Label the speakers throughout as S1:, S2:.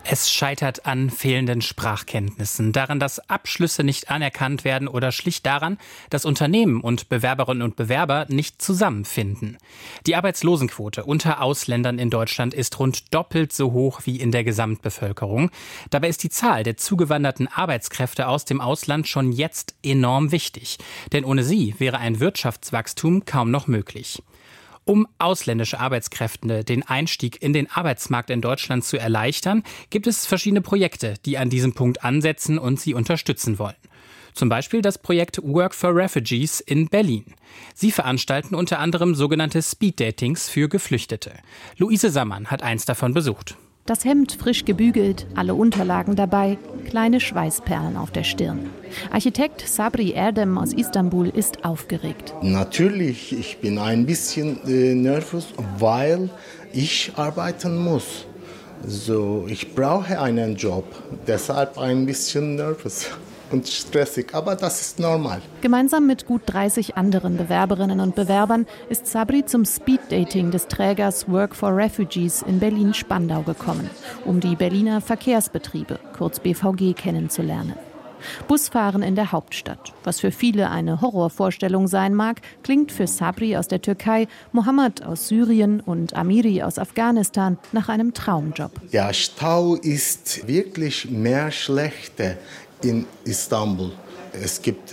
S1: Es scheitert an fehlenden Sprachkenntnissen, daran, dass Abschlüsse nicht anerkannt werden oder schlicht daran, dass Unternehmen und Bewerberinnen und Bewerber nicht zusammenfinden. Die Arbeitslosenquote unter Ausländern in Deutschland ist rund doppelt so hoch wie in der Gesamtbevölkerung. Dabei ist die Zahl der zugewanderten Arbeitskräfte aus dem Ausland schon jetzt enorm wichtig. Denn ohne sie wäre ein Wirtschaftswachstum kaum noch möglich. Um ausländische Arbeitskräfte den Einstieg in den Arbeitsmarkt in Deutschland zu erleichtern, gibt es verschiedene Projekte, die an diesem Punkt ansetzen und sie unterstützen wollen. Zum Beispiel das Projekt Work for Refugees in Berlin. Sie veranstalten unter anderem sogenannte Speed-Datings für Geflüchtete. Luise Sammann hat eins davon besucht.
S2: Das Hemd frisch gebügelt, alle Unterlagen dabei, kleine Schweißperlen auf der Stirn. Architekt Sabri Erdem aus Istanbul ist aufgeregt.
S3: Natürlich, ich bin ein bisschen nervös, weil ich arbeiten muss. So, ich brauche einen Job, deshalb ein bisschen nervös und stressig, aber das ist normal.
S2: Gemeinsam mit gut 30 anderen Bewerberinnen und Bewerbern ist Sabri zum Speeddating des Trägers Work for Refugees in Berlin-Spandau gekommen, um die Berliner Verkehrsbetriebe, kurz BVG, kennenzulernen. Busfahren in der Hauptstadt, was für viele eine Horrorvorstellung sein mag, klingt für Sabri aus der Türkei, Mohammed aus Syrien und Amiri aus Afghanistan nach einem Traumjob.
S3: Der Stau ist wirklich mehr schlechter in Istanbul. Es gibt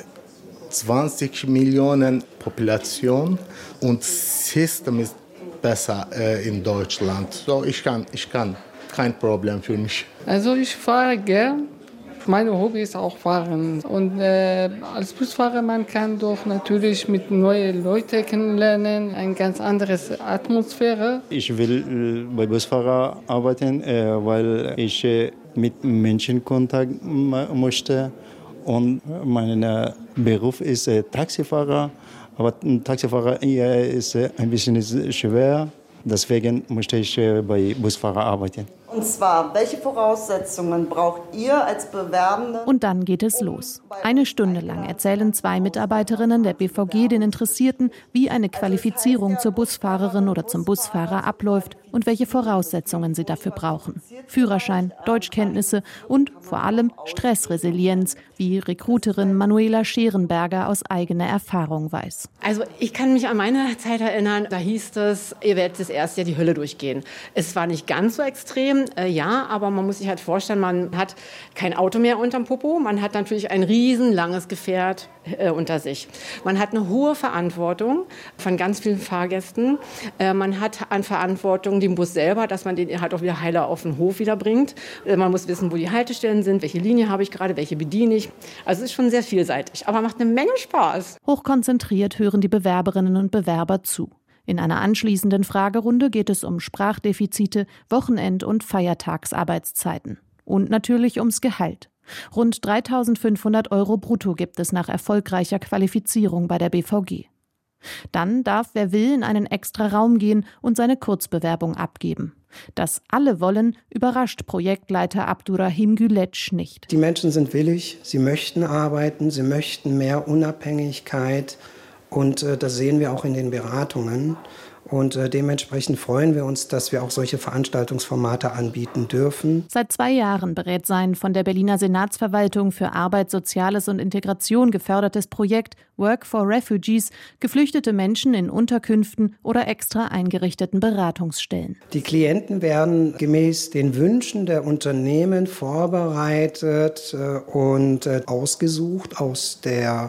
S3: 20 Millionen Population und das System ist besser in Deutschland. So, ich kann, kein Problem für mich.
S4: Also ich fahre gern. Mein Hobby ist auch Fahren. Und als Busfahrer, man kann doch natürlich mit neuen Leuten kennenlernen, eine ganz andere Atmosphäre.
S5: Ich will bei Busfahrer arbeiten, weil ich mit Menschen Kontakt möchte. Und mein Beruf ist Taxifahrer. Aber Taxifahrer ist ein bisschen schwer. Deswegen möchte ich bei Busfahrer arbeiten.
S6: Und zwar, welche Voraussetzungen braucht ihr als Bewerbende?
S2: Und dann geht es los. Eine Stunde lang erzählen 2 Mitarbeiterinnen der BVG den Interessierten, wie eine Qualifizierung zur Busfahrerin oder zum Busfahrer abläuft und welche Voraussetzungen sie dafür brauchen. Führerschein, Deutschkenntnisse und vor allem Stressresilienz, wie Rekruterin Manuela Scherenberger aus eigener Erfahrung weiß.
S7: Also ich kann mich an meine Zeit erinnern, da hieß es, ihr werdet das erste Jahr die Hölle durchgehen. Es war nicht ganz so extrem, ja, aber man muss sich halt vorstellen, man hat kein Auto mehr unterm Popo, man hat natürlich ein riesenlanges Gefährt unter sich. Man hat eine hohe Verantwortung von ganz vielen Fahrgästen. Man hat an Verantwortung den Bus selber, dass man den halt auch wieder heiler auf den Hof wieder bringt. Man muss wissen, wo die Haltestellen sind, welche Linie habe ich gerade, welche bediene ich. Also es ist schon sehr vielseitig, aber macht eine Menge Spaß.
S2: Hochkonzentriert hören die Bewerberinnen und Bewerber zu. In einer anschließenden Fragerunde geht es um Sprachdefizite, Wochenend- und Feiertagsarbeitszeiten. Und natürlich ums Gehalt. Rund 3.500 € brutto gibt es nach erfolgreicher Qualifizierung bei der BVG. Dann darf, wer will, in einen extra Raum gehen und seine Kurzbewerbung abgeben. Dass alle wollen, überrascht Projektleiter Abdurrahim Güleç nicht.
S8: Die Menschen sind willig, sie möchten arbeiten, sie möchten mehr Unabhängigkeit. Und das sehen wir auch in den Beratungen. Und dementsprechend freuen wir uns, dass wir auch solche Veranstaltungsformate anbieten dürfen.
S2: Seit 2 Jahren berät sein von der Berliner Senatsverwaltung für Arbeit, Soziales und Integration gefördertes Projekt Work for Refugees geflüchtete Menschen in Unterkünften oder extra eingerichteten Beratungsstellen.
S8: Die Klienten werden gemäß den Wünschen der Unternehmen vorbereitet und ausgesucht aus der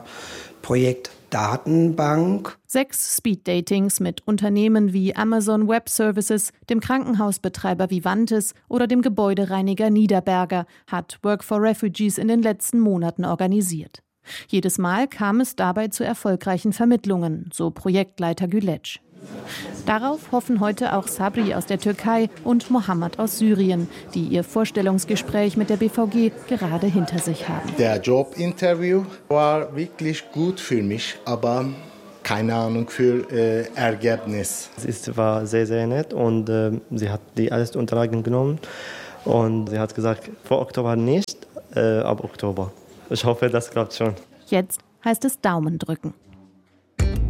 S8: Projektdatenbank.
S2: 6 Speed-Datings mit Unternehmen wie Amazon Web Services, dem Krankenhausbetreiber Vivantes oder dem Gebäudereiniger Niederberger hat Work for Refugees in den letzten Monaten organisiert. Jedes Mal kam es dabei zu erfolgreichen Vermittlungen, so Projektleiter Güleç. Darauf hoffen heute auch Sabri aus der Türkei und Mohammed aus Syrien, die ihr Vorstellungsgespräch mit der BVG gerade hinter sich haben.
S3: Der Jobinterview war wirklich gut für mich, aber keine Ahnung für Ergebnis.
S9: Es war sehr, sehr nett und sie hat die alles Unterlagen genommen und sie hat gesagt, vor Oktober nicht, ab Oktober. Ich hoffe, das klappt schon.
S2: Jetzt heißt es Daumen drücken.